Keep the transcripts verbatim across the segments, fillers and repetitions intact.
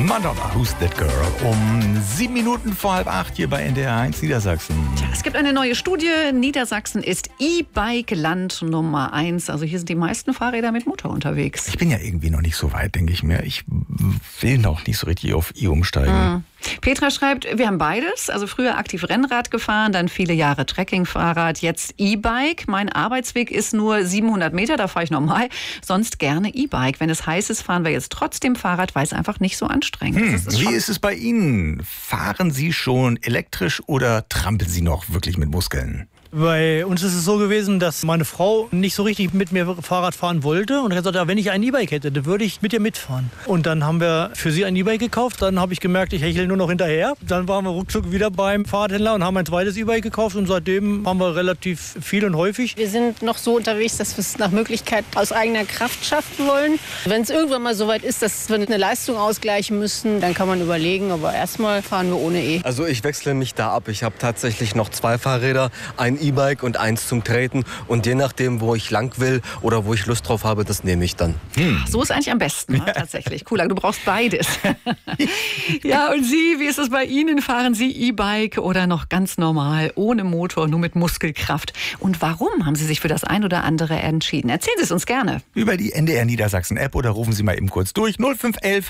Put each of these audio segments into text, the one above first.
Madonna, Who's That Girl? Um sieben Minuten vor halb acht hier bei N D R eins Niedersachsen. Tja, es gibt eine neue Studie. Niedersachsen ist E-Bike-Land Nummer eins. Also hier sind die meisten Fahrräder mit Motor unterwegs. Ich bin ja irgendwie noch nicht so weit, denke ich mir. Ich will noch nicht so richtig auf E umsteigen. Mhm. Petra schreibt, wir haben beides. Also früher aktiv Rennrad gefahren, dann viele Jahre Trekkingfahrrad, jetzt E-Bike. Mein Arbeitsweg ist nur siebenhundert Meter, da fahre ich normal. Sonst gerne E-Bike. Wenn es heiß ist, fahren wir jetzt trotzdem Fahrrad, weil es einfach nicht so anstrengend hm, ist. ist Wie ist es bei Ihnen? Fahren Sie schon elektrisch oder trampeln Sie noch wirklich mit Muskeln? Bei uns ist es so gewesen, dass meine Frau nicht so richtig mit mir Fahrrad fahren wollte. Und ich habe gesagt, ja, wenn ich ein E-Bike hätte, dann würde ich mit ihr mitfahren. Und dann haben wir für sie ein E-Bike gekauft. Dann habe ich gemerkt, ich hechle nur noch hinterher. Dann waren wir ruckzuck wieder beim Fahrradhändler und haben ein zweites E-Bike gekauft. Und seitdem haben wir relativ viel und häufig. Wir sind noch so unterwegs, dass wir es nach Möglichkeit aus eigener Kraft schaffen wollen. Wenn es irgendwann mal so weit ist, dass wir eine Leistung ausgleichen müssen, dann kann man überlegen. Aber erstmal fahren wir ohne E. Also ich wechsle mich da ab. Ich habe tatsächlich noch zwei Fahrräder, ein E-Bike und eins zum Treten. Und je nachdem, wo ich lang will oder wo ich Lust drauf habe, das nehme ich dann. Hm. So ist eigentlich am besten, ne? Tatsächlich. Cool, du brauchst beides. Ja, und Sie, wie ist es bei Ihnen? Fahren Sie E-Bike oder noch ganz normal, ohne Motor, nur mit Muskelkraft? Und warum haben Sie sich für das ein oder andere entschieden? Erzählen Sie es uns gerne. Über die N D R Niedersachsen App oder rufen Sie mal eben kurz durch. null fünf elf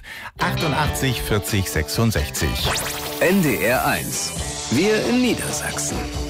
achtundachtzig vierzig sechsundsechzig. N D R eins. Wir in Niedersachsen.